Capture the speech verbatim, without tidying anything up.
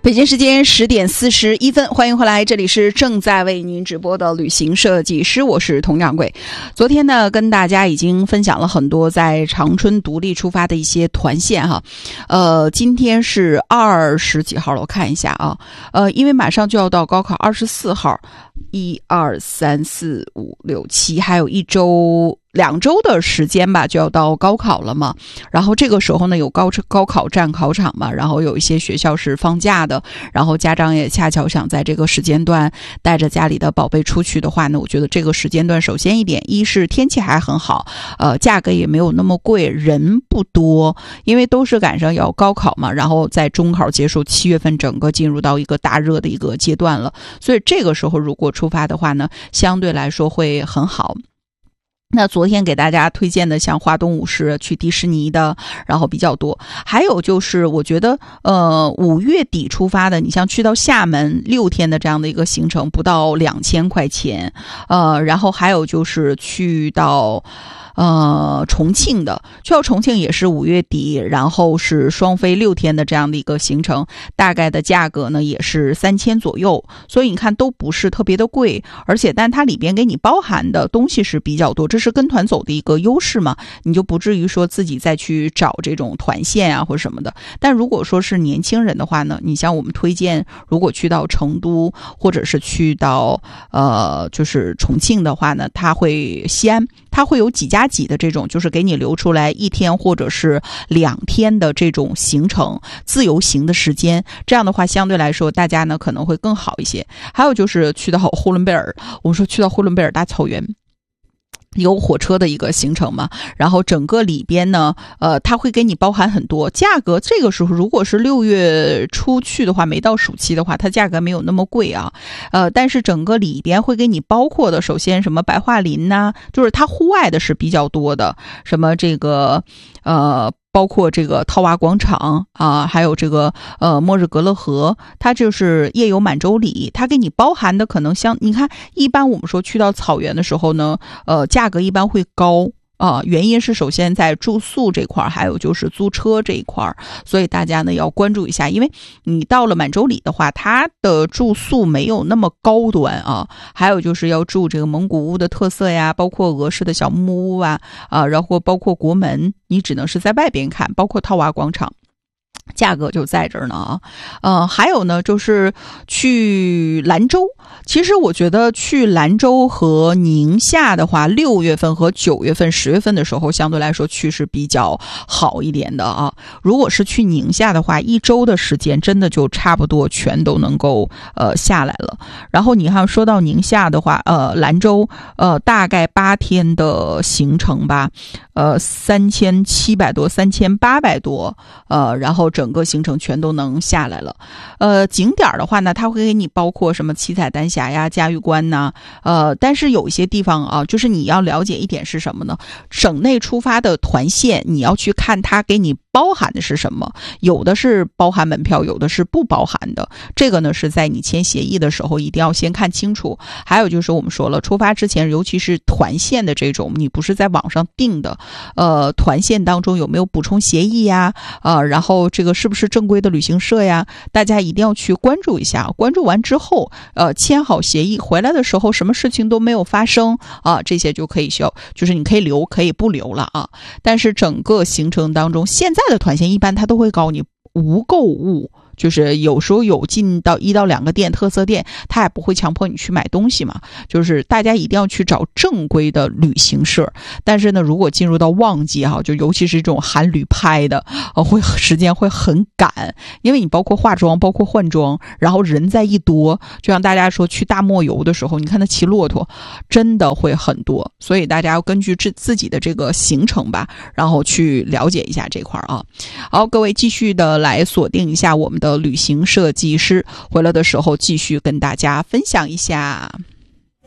北京时间十点四十一分，欢迎回来，这里是正在为您直播的旅行设计师，我是佟掌柜。昨天呢，跟大家已经分享了很多在长春独立出发的一些团线哈。呃，今天是二十几号了，我看一下啊。呃，因为马上就要到高考，二十四号，一二三四五六七，还有一周。两周的时间吧，就要到高考了嘛。然后这个时候呢，有高高考站考场嘛，然后有一些学校是放假的，然后家长也恰巧想在这个时间段带着家里的宝贝出去的话呢，我觉得这个时间段首先一点，一是天气还很好，呃，价格也没有那么贵，人不多，因为都是赶上要高考嘛，然后在中考结束，七月份整个进入到一个大热的一个阶段了，所以这个时候如果出发的话呢，相对来说会很好。那昨天给大家推荐的像华东五市去迪士尼的，然后比较多。还有就是我觉得呃五月底出发的，你像去到厦门六天的这样的一个行程不到两千块钱。呃然后还有就是去到呃，重庆的，去到重庆也是五月底，然后是双飞六天的这样的一个行程，大概的价格呢也是三千左右，所以你看都不是特别的贵，而且但它里边给你包含的东西是比较多，这是跟团走的一个优势嘛，你就不至于说自己再去找这种团线啊或什么的。但如果说是年轻人的话呢，你像我们推荐，如果去到成都或者是去到呃就是重庆的话呢，它会西安，它会有几家几的这种，就是给你留出来一天或者是两天的这种行程，自由行的时间，这样的话相对来说大家呢可能会更好一些。还有就是去到呼伦贝尔，我们说去到呼伦贝尔大草原，有火车的一个行程嘛，然后整个里边呢呃，它会给你包含很多，价格这个时候如果是六月初去的话，没到暑期的话，它价格没有那么贵啊，呃，但是整个里边会给你包括的，首先什么白桦林呐、啊，就是它户外的是比较多的，什么这个呃包括这个套娃广场啊，还有这个呃末日格勒河，它就是夜游满洲里，它给你包含的可能像你看，一般我们说去到草原的时候呢，呃价格一般会高啊、呃，原因是首先在住宿这块，还有就是租车这一块，所以大家呢要关注一下，因为你到了满洲里的话，它的住宿没有那么高端啊，还有就是要住这个蒙古屋的特色呀，包括俄式的小木屋啊，啊，然后包括国门，你只能是在外边看，包括套娃广场。价格就在这儿呢啊，呃，还有呢，就是去兰州。其实我觉得去兰州和宁夏的话，六月份和九月份、十月份的时候，相对来说去是比较好一点的啊。如果是去宁夏的话，一周的时间真的就差不多全都能够呃下来了。然后你看，说到宁夏的话，呃，兰州呃大概八天的行程吧，呃，三千七百多、三千八百多，呃，然后整个行程全都能下来了。呃，景点的话呢，它会给你包括什么七彩丹霞呀、嘉峪关呐，呃，但是有一些地方啊，就是你要了解一点是什么呢？省内出发的团线，你要去看它给你包含的是什么，有的是包含门票，有的是不包含的。这个呢是在你签协议的时候一定要先看清楚。还有就是我们说了，出发之前，尤其是团线的这种，你不是在网上订的，呃，团线当中有没有补充协议呀？啊、呃，然后这个是不是正规的旅行社呀？大家一定要去关注一下。关注完之后，呃，签好协议回来的时候，什么事情都没有发生啊，这些就可以修，就是你可以留，可以不留了啊。但是整个行程当中，现在的团线一般它都会告你无购物。就是有时候有进到一到两个店特色店，他也不会强迫你去买东西嘛，就是大家一定要去找正规的旅行社。但是呢，如果进入到旺季哈，就尤其是这种韩旅拍的，呃，会时间会很赶，因为你包括化妆，包括换装，然后人在一多，就像大家说去大漠游的时候，你看他骑骆驼，真的会很多，所以大家要根据自自己的这个行程吧，然后去了解一下这块啊。好，各位继续的来锁定一下我们的旅行设计师，回来的时候继续跟大家分享一下。